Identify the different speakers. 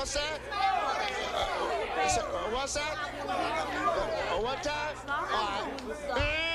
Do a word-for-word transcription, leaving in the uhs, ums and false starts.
Speaker 1: What's that? Uh, what's that? Uh, what time? All right.